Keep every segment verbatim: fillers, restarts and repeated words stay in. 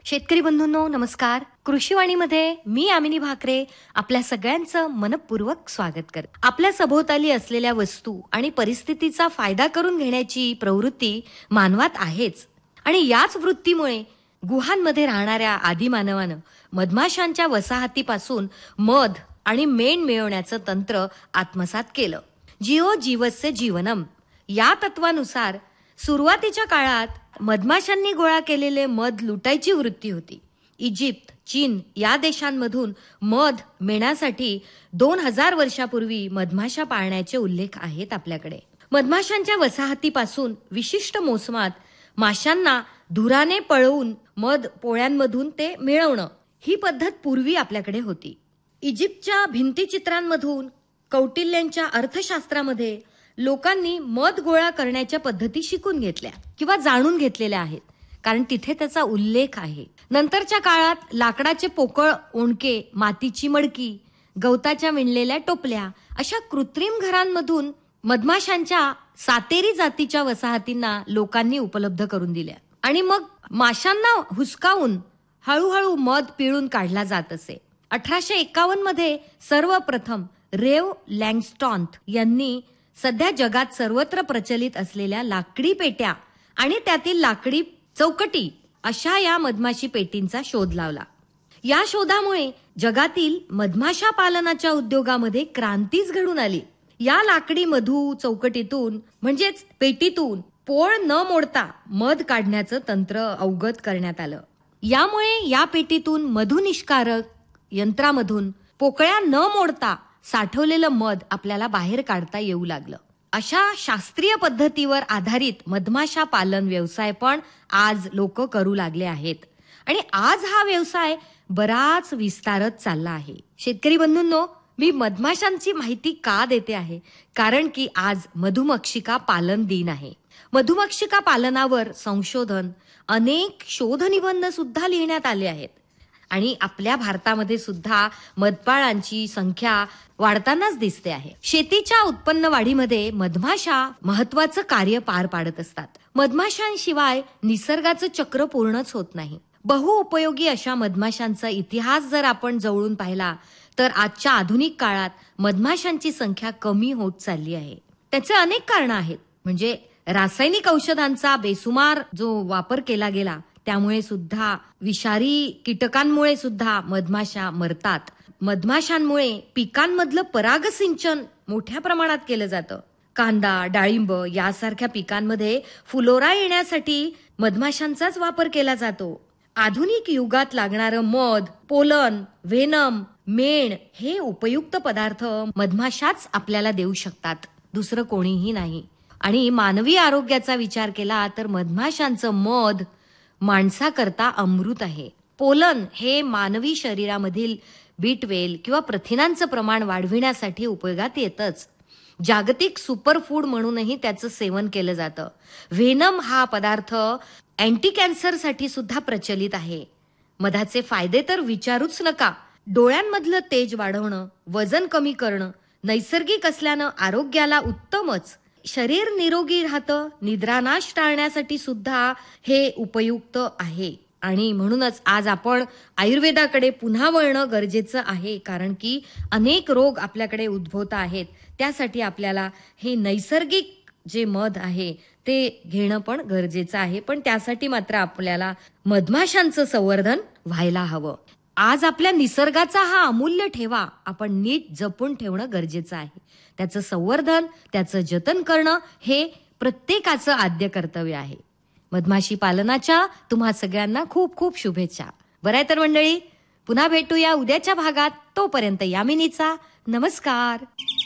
शेतकरी बंधूंनो नमस्कार. कृषीवाणीमध्ये मी आमिनी भाकरे आपल्या सगळ्यांचं मनपूर्वक स्वागत करते. आपल्या सभोवताली असलेल्या वस्तू आणि परिस्थितीचा फायदा करून घेण्याची प्रवृत्ती मानवात आहेच आणि याच वृत्तीमुळे गुहांमध्ये राहणाऱ्या आदिमानवानं मधमाशांच्या वसाहतीपासून मध आणि मेण मिळवण्याचं तंत्र आत्मसात केलं. जिओ जीवस्य जीवनम या तत्वानुसार सुरुवातीच्या काळात मधमाशांनी गोळा केलेले मध लुटायची वृत्ती होती. इजिप्त, चीन या देशांमधून मध मिळण्यासाठी दोन हजार वर्षापूर्वी मधमाशा पाळण्याचे उल्लेख आहेत आपल्याकडे. मधमाशांच्या वसाहतीपासून विशिष्ट मोसमात माशांना धुराने पळवून मध पोळ्यांमधून ते मिळवणं ही पद्धत पूर्वी आपल्याकडे होती. इजिप्तच्या भिंतीचित्रांमधून कौटिल्यांच्या अर्थशास्त्रामध्ये लोकांनी मध गोळा करण्याच्या पद्धती शिकून घेतल्या किंवा जाणून घेतलेल्या आहेत, कारण तिथे त्याचा उल्लेख आहे. नंतरच्या काळात लाकडाचे पोकळ ओंडके, मातीची मडकी, गवताच्या विणलेल्या टोपल्या अशा कृत्रिम घरांमधून मधमाशांच्या सातेरी जातीच्या वसाहतींना लोकांनी उपलब्ध करून दिल्या आणि मग माशांना हुसकावून हळूहळू मध पिळून काढला जात असे. अठराशे एक्कावन्न मध्ये सर्वप्रथम रेव लँगस्टॉन्थ यांनी सध्या जगात सर्वत्र प्रचलित असलेल्या लाकडी पेट्या आणि त्यातील लाकडी चौकटी अशा या मधमाशी पेटींचा शोध लावला. या शोधामुळे जगातील मधमाशा पालनाच्या उद्योगामध्ये क्रांतीच घडून आली. या लाकडी मधू चौकटीतून म्हणजेच पेटीतून पोळ न मोडता मध काढण्याचं तंत्र अवगत करण्यात आलं. यामुळे या पेटीतून मधु निष्कारक यंत्रामधून पोकळ्या न मोडता साठवलेलं मध आपल्याला बाहेर काढता येऊ लागलं. अशा शास्त्रीय पद्धतीवर आधारित मधमाशा पालन व्यवसाय पण आज लोक करू लागले आहेत आणि आज हा व्यवसाय बराच विस्तारत चालला आहे. शेतकरी बंधूंनो, मी मधमाशांची माहिती का देते आहे, कारण की आज मधुमक्षिका पालन दिन आहे. मधुमक्षिका पालनावर संशोधन, अनेक शोधनिबंध सुद्धा लिहिण्यात आले आहेत आणि आपल्या भारतामध्ये सुद्धा मधपाळांची संख्या वाढतानाच दिसते आहे. शेतीच्या उत्पन्न वाढीमध्ये मधमाशा महत्वाचं कार्य पार पाडत असतात. मधमाशांशिवाय निसर्गाचं चक्र पूर्णच होत नाही. बहुउपयोगी अशा मधमाशांचा इतिहास जर आपण जवळून पाहिला तर आजच्या आधुनिक काळात मधमाशांची संख्या कमी होत चालली आहे. त्याचे अनेक कारणं आहेत. म्हणजे रासायनिक औषधांचा बेसुमार जो वापर केला गेला त्यामुळे सुद्धा, विषारी कीटकांमुळे सुद्धा मधमाशा मरतात. मधमाशांमुळे पिकांमधलं परागसिंचन मोठ्या प्रमाणात केलं जातं. कांदा, डाळिंब यासारख्या पिकांमध्ये फुलोरा येण्यासाठी मधमाशांचाच वापर केला जातो. आधुनिक युगात लागणारं मध, पोलन, व्हेनम, मेण हे उपयुक्त पदार्थ मधमाशाच आपल्याला देऊ शकतात, दुसरं कोणीही नाही. आणि मानवी आरोग्याचा विचार केला तर मधमाशांचं मध माणसाकरता अमृत आहे. पोलन हे मानवी शरीरामधील बीटवेल किंवा प्रथिनांचं प्रमाण वाढविण्यासाठी उपयोगात येतच. जागतिक सुपरफूड म्हणूनही त्याचं सेवन केलं जातं. व्हेनम हा पदार्थ अँटी कॅन्सरसाठी सुद्धा प्रचलित आहे. मधाचे फायदे तर विचारूच नका. डोळ्यांमधलं तेज वाढवणं, वजन कमी करणं, नैसर्गिक असल्यानं आरोग्याला उत्तमच. शरीर निरोगी राहतं, निद्रानाश टाळण्यासाठी सुद्धा हे उपयुक्त आहे. आणि म्हणूनच आज आपण आयुर्वेदाकडे पुन्हा वळणं गरजेचं आहे, कारण की अनेक रोग आपल्याकडे उद्भवत आहेत. त्यासाठी आपल्याला हे नैसर्गिक जे मध आहे ते घेणं पण गरजेचं आहे. पण त्यासाठी मात्र आपल्याला मधमाशांचं संवर्धन व्हायला हवं. आज आपल्या निसर्गाचा हा अमूल्य ठेवा आपण नीट जपून ठेवणं गरजेचं आहे. त्याचं संवर्धन, त्याचं जतन करणं हे प्रत्येकाचं आद्य कर्तव्य आहे. मधमाशी पालनाच्या तुम्हा सगळ्यांना खूप खूप शुभेच्छा. बरं आहे तर मंडळी, पुन्हा भेटूया उद्याच्या भागात. तोपर्यंत यामिनीचा नमस्कार.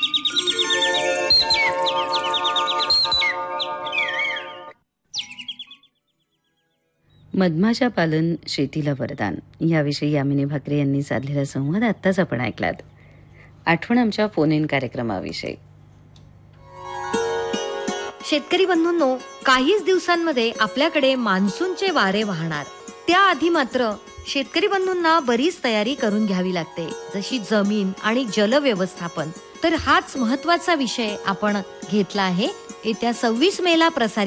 मधमाशा पालन शेतीला वरदान याविषयी यामिनी भाकरे यांनी साधलेला संवाद आत्ताच आपण ऐकलात. आठवण आमच्या फोन इन कार्यक्रमाविषयी. शेतकरी बंधूंनो, काहीच दिवसांमध्ये आपल्याकडे मान्सूनचे वारे वाहणार. त्याआधी मात्र शेतकरी बंधूंना बरीच तयारी करून घ्यावी लागते, जशी जमीन आणि जल व्यवस्थापन. तर हाच महत्वाचा विषय आपण घेतला आहे. येत्या सव्वीस मेला प्रसारित